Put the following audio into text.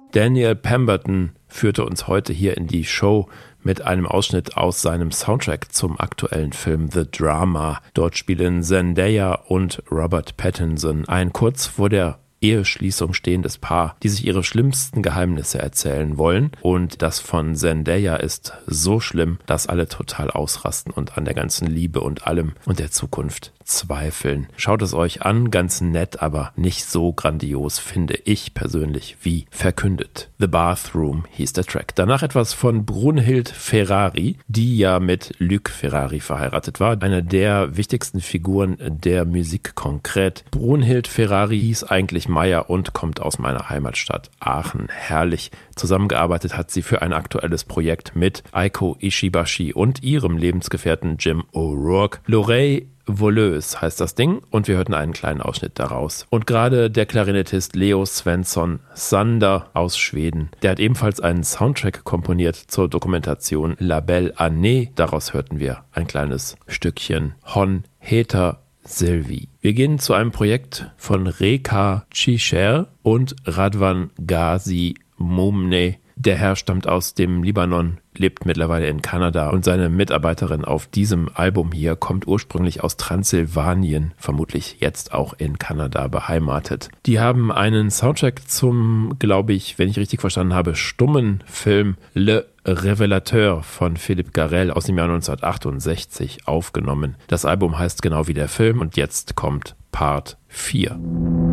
Daniel Pemberton führte uns heute hier in die Show mit einem Ausschnitt aus seinem Soundtrack zum aktuellen Film The Drama. Dort spielen Zendaya und Robert Pattinson ein kurz vor der Eheschließung stehendes Paar, die sich ihre schlimmsten Geheimnisse erzählen wollen. Und das von Zendaya ist so schlimm, dass alle total ausrasten und an der ganzen Liebe und allem und der Zukunft zweifeln. Schaut es euch an, ganz nett, aber nicht so grandios, finde ich persönlich, wie verkündet. The Bathroom hieß der Track. Danach etwas von Brunhild Ferrari, die ja mit Luc Ferrari verheiratet war. Eine der wichtigsten Figuren der Musik konkret. Brunhild Ferrari hieß eigentlich Meyer und kommt aus meiner Heimatstadt Aachen. Herrlich. Zusammengearbeitet hat sie für ein aktuelles Projekt mit Aiko Ishibashi und ihrem Lebensgefährten Jim O'Rourke. L'Oreille Voleuse heißt das Ding und wir hörten einen kleinen Ausschnitt daraus. Und gerade der Klarinettist Leo Svensson Sander aus Schweden, der hat ebenfalls einen Soundtrack komponiert zur Dokumentation La Belle Année. Daraus hörten wir ein kleines Stückchen Hon Heter Sylvie. Wir gehen zu einem Projekt von Reka Chisher und Radwan Ghazi Mumne. Der Herr stammt aus dem Libanon, lebt mittlerweile in Kanada und seine Mitarbeiterin auf diesem Album hier kommt ursprünglich aus Transsilvanien, vermutlich jetzt auch in Kanada beheimatet. Die haben einen Soundtrack zum, glaube ich, wenn ich richtig verstanden habe, stummen Film Le Révélateur von Philippe Garrel aus dem Jahr 1968 aufgenommen. Das Album heißt genau wie der Film und jetzt kommt Part 4.